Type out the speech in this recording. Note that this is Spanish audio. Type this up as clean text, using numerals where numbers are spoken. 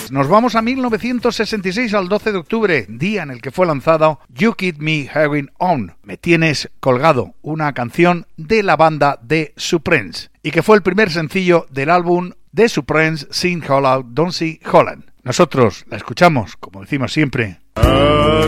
Pues nos vamos a 1966, al 12 de octubre, día en el que fue lanzado You Keep Me Hanging On, Me Tienes Colgado, una canción de la banda The Supremes, y que fue el primer sencillo del álbum The Supremes Sing All Out, Don't See Holland. Nosotros la escuchamos, como decimos siempre,